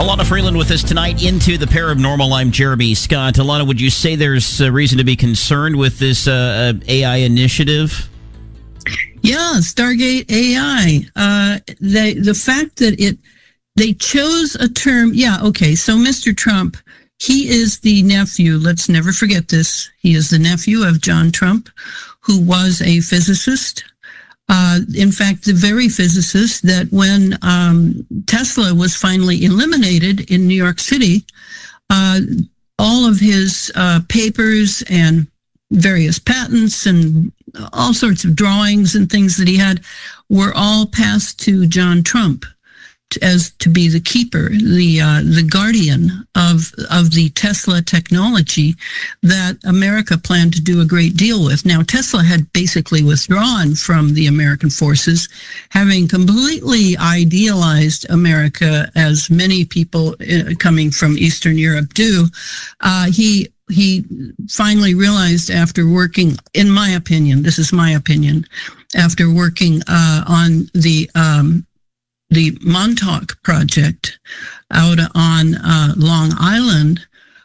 Alana Freeland with us tonight into the Paranormal. I'm Jeremy Scott. Alana, would you say there's a reason to be concerned with this AI initiative? Yeah, Stargate AI. The fact that they chose a term. Yeah, okay. So Mr. Trump, he is the nephew. Let's never forget this. He is the nephew of John Trump, who was a physicist. In fact, the very physicist that when Tesla was finally eliminated in New York City, all of his papers and various patents and all sorts of drawings and things that he had were all passed to John Trump as to be the keeper, the guardian of the Tesla technology that America planned to do a great deal with. Now, Tesla had basically withdrawn from the American forces, having completely idealized America, as many people coming from Eastern Europe do. He finally realized, after working, in my opinion, this is my opinion, after working on the Montauk project out on Long Island,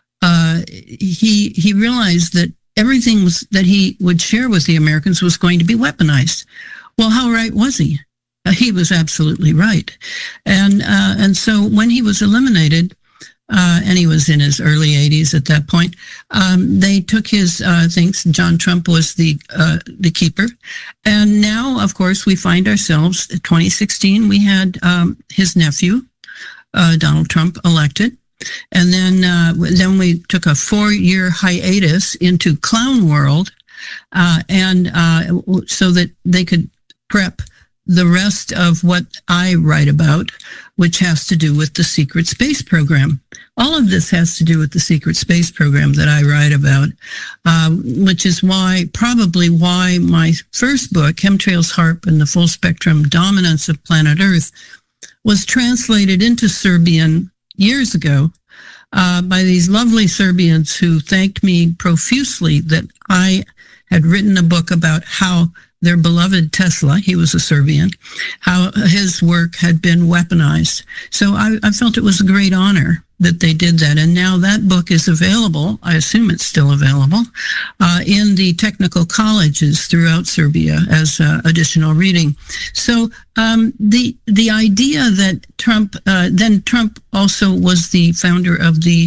he realized that everything that he would share with the Americans was going to be weaponized. Well, how right was he? He was absolutely right. And so when he was eliminated, and he was in his early 80s at that point, they took his things. John Trump was the keeper. And now, of course, we find ourselves, in 2016, we had his nephew, Donald Trump, elected. And then we took a 4-year hiatus into clown world, and so that they could prep the rest of what I write about, which has to do with the secret space program. All of this has to do with the secret space program that I write about, which is probably why my first book, Chemtrails, HAARP, and the Full Spectrum Dominance of Planet Earth, was translated into Serbian years ago by these lovely Serbians who thanked me profusely that I had written a book about how their beloved Tesla, he was a Serbian, how his work had been weaponized. So I felt it was a great honor that they did that. And now that book is available, I assume it's still available, in the technical colleges throughout Serbia as additional reading. So the idea that Trump also was the founder of the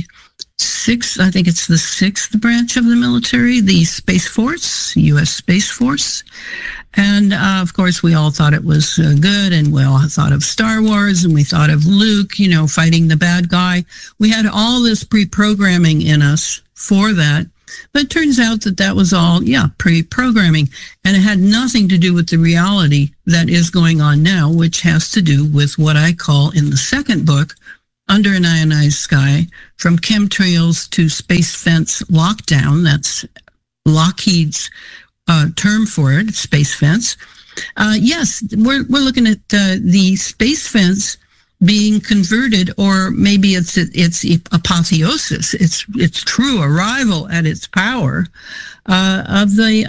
the sixth branch of the military, the Space Force, U.S. Space Force. And, of course, we all thought it was good, and we all thought of Star Wars, and we thought of Luke, fighting the bad guy. We had all this pre-programming in us for that. But it turns out that was all, pre-programming. And it had nothing to do with the reality that is going on now, which has to do with what I call in the second book, Under an Ionized Sky, From Chemtrails to Space Fence Lockdown. That's Lockheed's term for it, space fence. Yes, we're looking at the space fence being converted, or maybe it's apotheosis, its true arrival at its power of the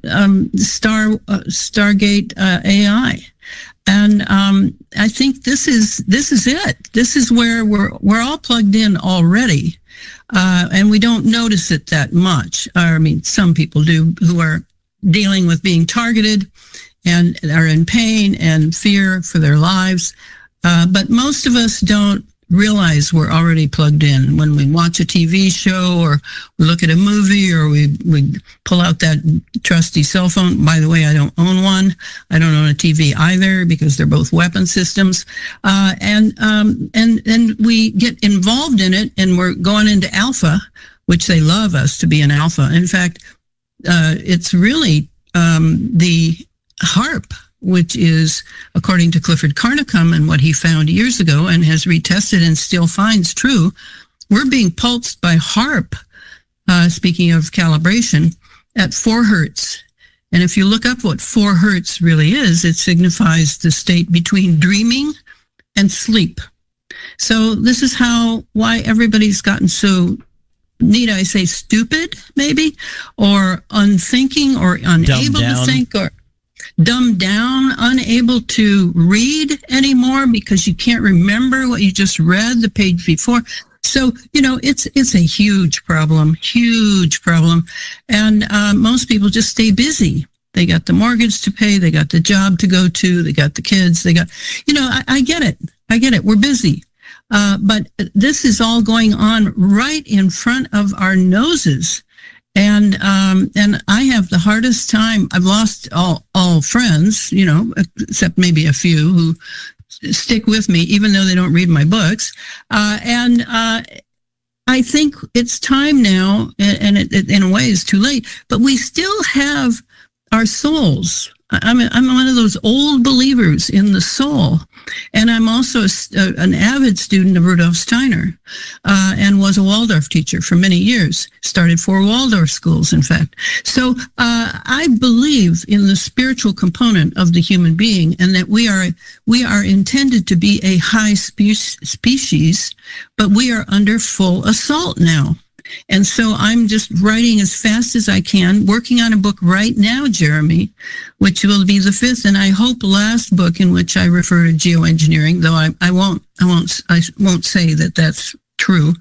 Stargate AI. And I think this is it. This is where we're all plugged in already, and we don't notice it that much. I mean, some people do, who are dealing with being targeted and are in pain and fear for their lives. But most of us don't realize we're already plugged in. When we watch a TV show, or we look at a movie, or we pull out that trusty cell phone. By the way, I don't own one. I don't own a TV either, because they're both weapon systems. And we get involved in it, and we're going into alpha, which they love us to be in alpha. In fact, it's really the HAARP, which is, according to Clifford Carnicom and what he found years ago and has retested and still finds true, we're being pulsed by HAARP, speaking of calibration, at 4 hertz. And if you look up what 4 hertz really is, it signifies the state between dreaming and sleep. So this is why everybody's gotten so, need I say, stupid, maybe, or unthinking, or unable to think, or dumbed down, unable to read anymore because you can't remember what you just read the page before. So, it's a huge problem. And most people just stay busy. They got the mortgage to pay. They got the job to go to. They got the kids. They got, I get it. We're busy. But this is all going on right in front of our noses. And I have the hardest time. I've lost all friends, except maybe a few who stick with me, even though they don't read my books. And I think it's time now, and it in a way is too late, but we still have our souls. I'm one of those old believers in the soul. And I'm also an avid student of Rudolf Steiner, and was a Waldorf teacher for many years. Started 4 Waldorf schools, in fact. So I believe in the spiritual component of the human being, and that we are intended to be a high species, but we are under full assault now. And so I'm just writing as fast as I can, working on a book right now, Jeremy, which will be the 5th, and I hope last book in which I refer to geoengineering, though I won't say that that's true,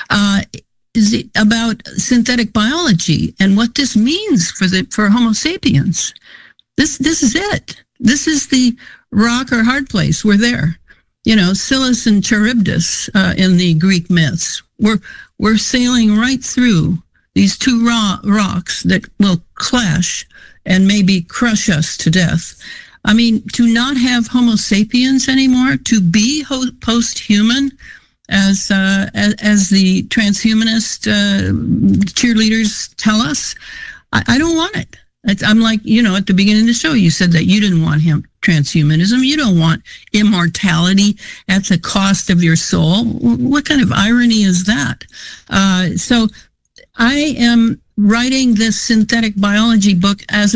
is about synthetic biology and what this means for Homo sapiens. This is it. This is the rock or hard place. We're there. Scylla and Charybdis in the Greek myths. We're sailing right through these 2 rocks that will clash and maybe crush us to death. I mean, to not have Homo sapiens anymore, to be post-human, as the transhumanist cheerleaders tell us, I don't want it. I'm like, at the beginning of the show, you said that you didn't want transhumanism. You don't want immortality at the cost of your soul. What kind of irony is that? So I am writing this synthetic biology book as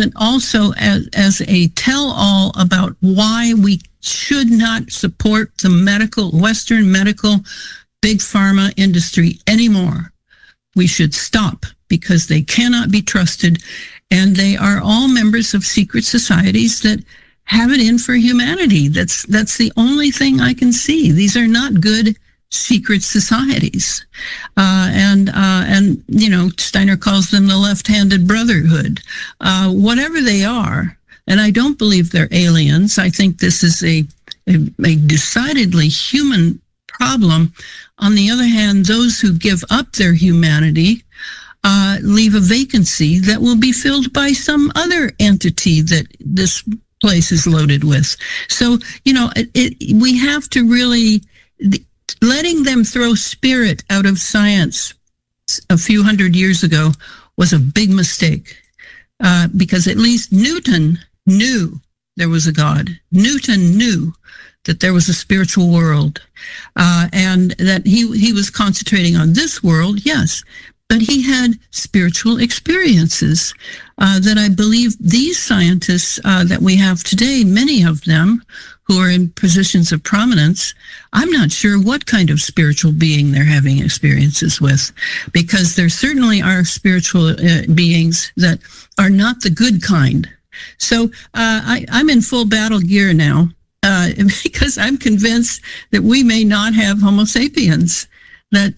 a tell-all about why we should not support the Western medical big pharma industry anymore. We should stop because they cannot be trusted. And they are all members of secret societies that have it in for humanity. That's the only thing I can see. These are not good secret societies. And Steiner calls them the left-handed brotherhood. Whatever they are, and I don't believe they're aliens. I think this is a decidedly human problem. On the other hand, those who give up their humanity leave a vacancy that will be filled by some other entity that this place is loaded with. So, we have to really, letting them throw spirit out of science a few hundred years ago was a big mistake, because at least Newton knew there was a God. Newton knew that there was a spiritual world, and that he was concentrating on this world, yes, but he had spiritual experiences that I believe these scientists that we have today, many of them who are in positions of prominence, I'm not sure what kind of spiritual being they're having experiences with, because there certainly are spiritual beings that are not the good kind. So I'm in full battle gear now because I'm convinced that we may not have Homo sapiens. And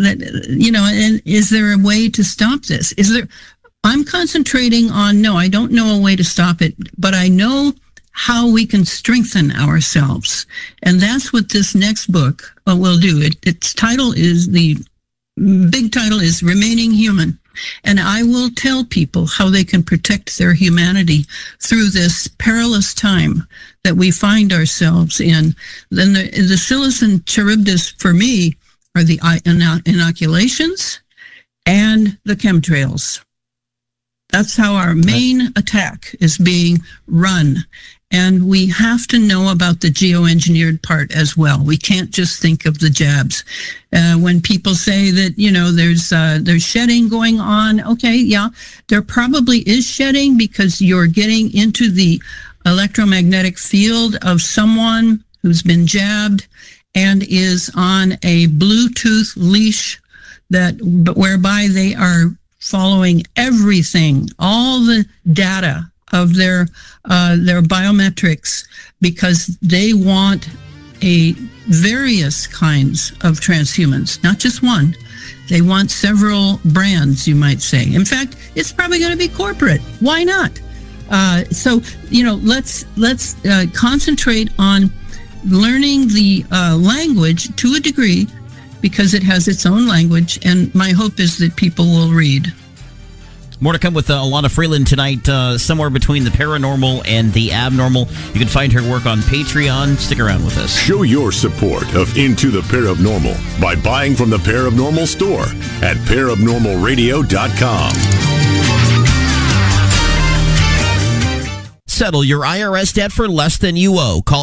is there a way to stop this? I'm concentrating on, no, I don't know a way to stop it, but I know how we can strengthen ourselves. And that's what this next book will do. Its title is, the big title is Remaining Human. And I will tell people how they can protect their humanity through this perilous time that we find ourselves in. Then the Scylla and Charybdis, for me, are the inoculations and the chemtrails. That's how our main attack is being run. And we have to know about the geoengineered part as well. We can't just think of the jabs. When people say that, there's shedding going on, okay, yeah, there probably is shedding because you're getting into the electromagnetic field of someone who's been jabbed and is on a Bluetooth leash whereby they are following everything, all the data of their biometrics because they want various kinds of transhumans, not just one. They want several brands, you might say. In fact, it's probably going to be corporate. Why not? So let's concentrate on learning the language to a degree, because it has its own language, and my hope is that people will read. More to come with Alana Freeland tonight, somewhere between the paranormal and the abnormal. You can find her work on Patreon. Stick around with us. Show your support of Into the Paranormal by buying from the Paranormal Store at paranormalradio.com. Settle your IRS debt for less than you owe. Call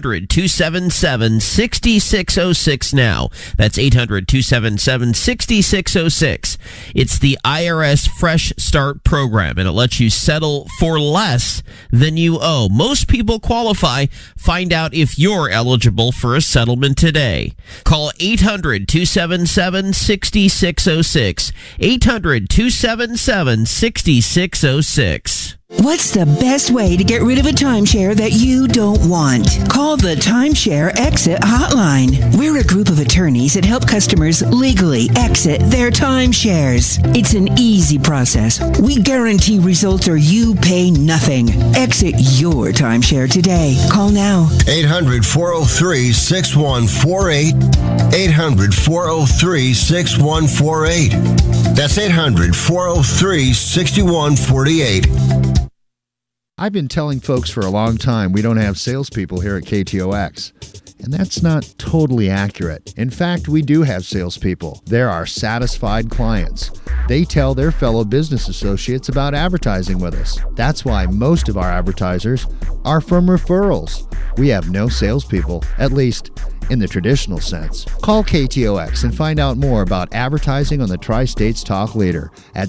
800-277-6606 now. That's 800-277-6606. It's the IRS Fresh Start program, and it lets you settle for less than you owe. Most people qualify. Find out if you're eligible for a settlement today. Call 800-277-6606. 800-277-6606. What's the best way to get rid of a timeshare that you don't want? Call the Timeshare Exit Hotline. We're a group of attorneys that help customers legally exit their timeshares. It's an easy process. We guarantee results or you pay nothing. Exit your timeshare today. Call now. 800-403-6148. 800-403-6148. That's 800-403-6148. I've been telling folks for a long time we don't have salespeople here at KTOX, and that's not totally accurate. In fact, we do have salespeople. They're our satisfied clients. They tell their fellow business associates about advertising with us. That's why most of our advertisers are from referrals. We have no salespeople, at least in the traditional sense. Call KTOX and find out more about advertising on the Tri-States Talk Leader at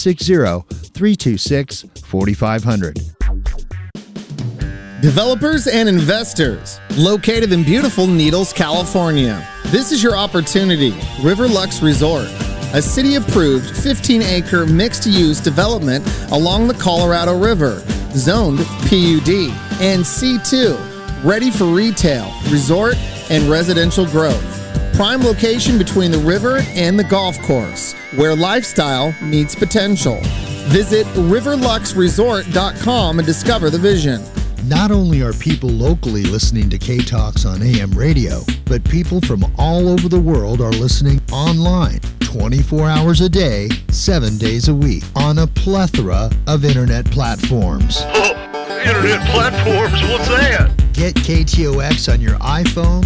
760-326-4500. Developers and investors, located in beautiful Needles, California. This is your opportunity. Riverlux Resort, a city-approved 15-acre mixed-use development along the Colorado River, zoned PUD and C2, ready for retail, resort, and residential growth. Prime location between the river and the golf course, where lifestyle meets potential. Visit riverluxresort.com and discover the vision. Not only are people locally listening to K-Talks on AM radio, but people from all over the world are listening online 24 hours a day, 7 days a week on a plethora of internet platforms. Internet platforms? What's that? Get KTOX on your iPhone,